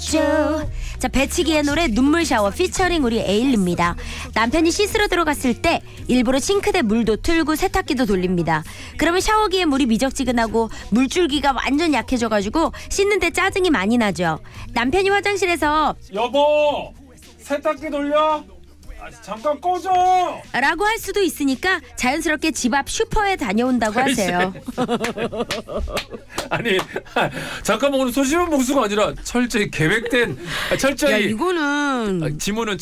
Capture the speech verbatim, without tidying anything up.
해줘. 자, 배치기의 노래 눈물 샤워 피처링 우리 에일리입니다. 남편이 씻으러 들어갔을 때 일부러 싱크대 물도 틀고 세탁기도 돌립니다. 그러면 샤워기에 물이 미적지근하고 물줄기가 완전 약해져가지고 씻는데 짜증이 많이 나죠. 남편이 화장실에서 여보, 세탁기 돌려? 아, 잠깐 꺼줘. 라고 할 수도 있으니까 자연스럽게 집 앞 슈퍼에 다녀온다고 하세요. 아니, 잠깐만, 오늘 소심한 목수가 아니라 철저히 계획된, 철저히 야, 이거는 지문은